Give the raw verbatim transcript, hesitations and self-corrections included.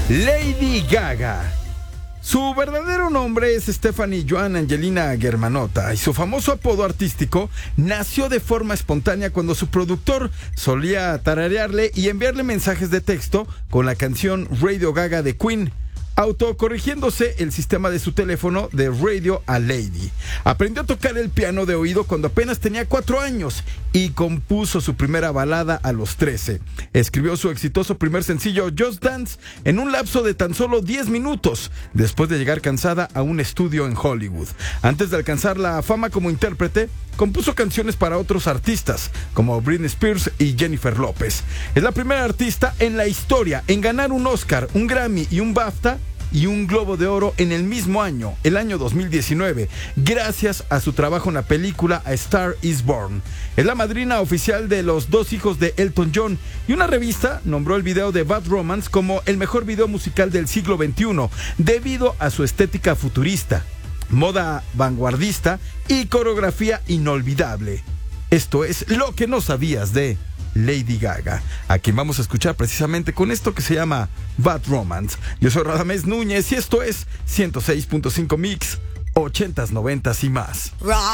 Lady Gaga. Su verdadero nombre es Stephanie Joan Angelina Germanotta y su famoso apodo artístico nació de forma espontánea cuando su productor solía tararearle y enviarle mensajes de texto con la canción Radio Gaga de Queen, autocorrigiéndose el sistema de su teléfono de radio a Lady. Aprendió a tocar el piano de oído cuando apenas tenía cuatro años y compuso su primera balada a los trece. Escribió su exitoso primer sencillo Just Dance en un lapso de tan solo diez minutos, después de llegar cansada a un estudio en Hollywood. Antes de alcanzar la fama como intérprete, compuso canciones para otros artistas, como Britney Spears y Jennifer López. Es la primera artista en la historia en ganar un Oscar, un Grammy y un BAFTA y un Globo de Oro en el mismo año, el año dos mil diecinueve, gracias a su trabajo en la película A Star Is Born. Es la madrina oficial de los dos hijos de Elton John, y una revista nombró el video de Bad Romance como el mejor video musical del siglo veintiuno, debido a su estética futurista, moda vanguardista y coreografía inolvidable. Esto es lo que no sabías de Lady Gaga, a quien vamos a escuchar precisamente con esto que se llama Bad Romance. Yo soy Radamés Núñez y esto es ciento seis punto cinco Mix, ochentas, noventas y más.